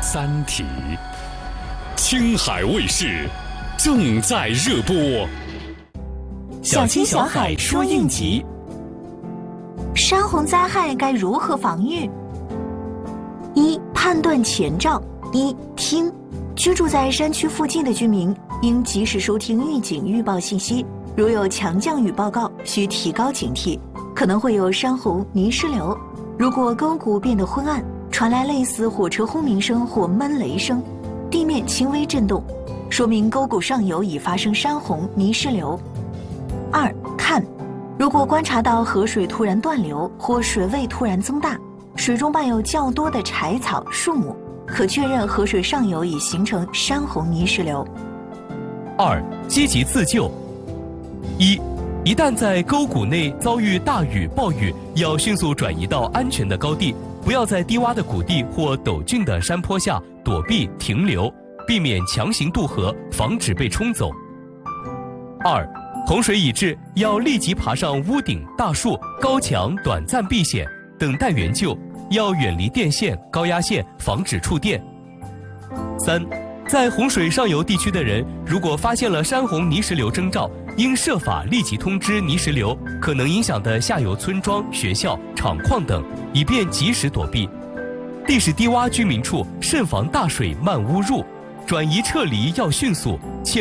三体》，青海卫视正在热播。 小青小海说应急， 山洪灾害该如何防御？一、判断前兆。一、听，居住在山区附近的居民应及时收听预警预报信息，如有强降雨报告，需提高警惕，可能会有山洪、泥石流。如果沟谷变得昏暗，传来类似火车轰鸣声或闷雷声，地面轻微震动，说明沟谷上游已发生山洪、泥石流。二、看，如果观察到河水突然断流或水位突然增大，水中伴有较多的柴草、树木，可确认河水上游已形成山洪、泥石流。 二、积极自救。一旦在沟谷内遭遇大雨、暴雨，要迅速转移到安全的高地，不要在低洼的谷地或陡峻的山坡下躲避停留，避免强行渡河，防止被冲走。二、洪水已至，要立即爬上屋顶、大树、高墙，短暂避险，等待援救，要远离电线、高压线，防止触电。三、在洪水上游地区的人，如果发现了山洪、泥石流征兆，应设法立即通知泥石流可能影响的下游村庄、学校、厂矿等，以便及时躲避。地势低洼居民处慎防大水漫屋入，转移撤离要迅速，切